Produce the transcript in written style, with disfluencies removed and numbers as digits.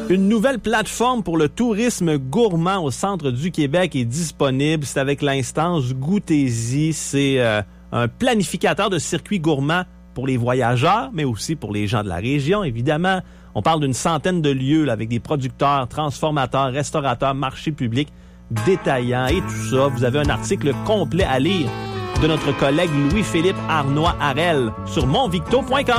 Une nouvelle plateforme pour le tourisme gourmand au centre du Québec est disponible. C'est avec l'instance Goûtez-y. C'est un planificateur de circuits gourmands pour les voyageurs, mais aussi pour les gens de la région, évidemment. On parle d'une centaine de lieux là, avec des producteurs, transformateurs, restaurateurs, marchés publics, détaillants et tout ça. Vous avez un article complet à lire de notre collègue Louis-Philippe Arnois-Harel sur monvicto.com.